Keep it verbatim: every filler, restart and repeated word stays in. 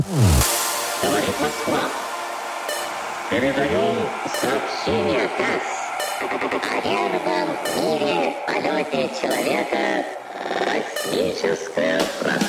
Говорит Москва. Передаю сообщение ТАСС о первом в мире полете человека космическое пространство.